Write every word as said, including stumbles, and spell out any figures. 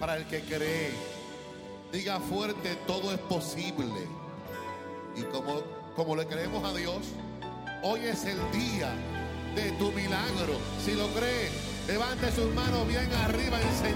para el que cree. Diga fuerte, todo es posible. Y como, como le creemos a Dios, hoy es el día de tu milagro. Si lo cree, levante sus manos bien arriba en señal.